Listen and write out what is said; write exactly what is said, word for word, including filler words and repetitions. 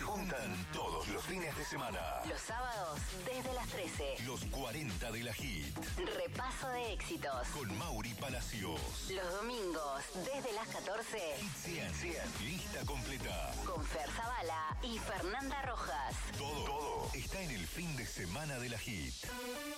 juntan todos los fines de semana. Los sábados desde las trece. Los cuarenta de la Hit. Repaso de éxitos. Con Mauri Palacios. Los domingos desde las catorce. Hit cien. cien. Lista completa. Con Fer Zavala y Fernanda Rojas. Todo, todo está en el fin de semana de la Hit.